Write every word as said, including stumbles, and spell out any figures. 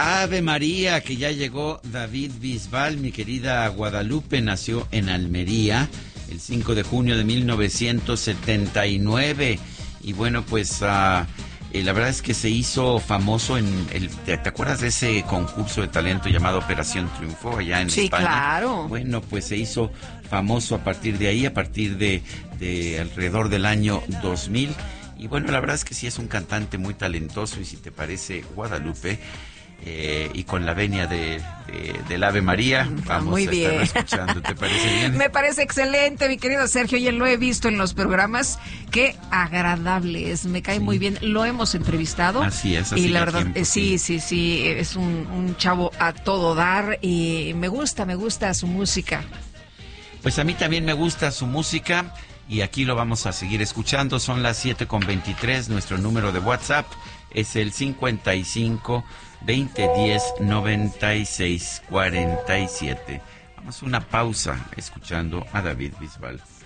Ave María, que ya llegó David Bisbal, mi querida Guadalupe, nació en Almería el cinco de junio de mil novecientos setenta y nueve. Y bueno, pues uh, eh, la verdad es que se hizo famoso en el... ¿Te, te acuerdas de ese concurso de talento llamado Operación Triunfo allá en sí, España? Sí, claro. Bueno, pues se hizo famoso a partir de ahí, a partir de, de alrededor del año dos mil. Y bueno, la verdad es que sí es un cantante muy talentoso. Y si te parece, Guadalupe, eh, y con la venia de, de, del Ave María, vamos muy a bien. estarlo escuchando. ¿Te parece bien? Me parece excelente, mi querido Sergio. Ya lo he visto en los programas. Qué agradable es, me cae sí. muy bien. Lo hemos entrevistado. Así es, así y la verdad, tiempo, eh, sí, sí, sí, es un, un chavo a todo dar y me gusta, me gusta su música. Pues a mí también me gusta su música y aquí lo vamos a seguir escuchando. Son las siete con veintitrés. Nuestro número de WhatsApp es el cincuenta y cinco, veinte diez, noventa y seis, cuarenta y siete. Vamos a una pausa escuchando a David Bisbal.